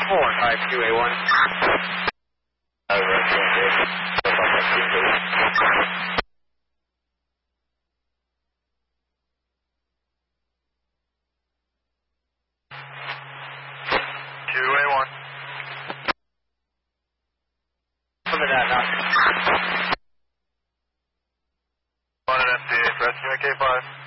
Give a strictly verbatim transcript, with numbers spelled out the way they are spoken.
four five two A one. Over, two A one. Over that, knock. One at M C A, press K five.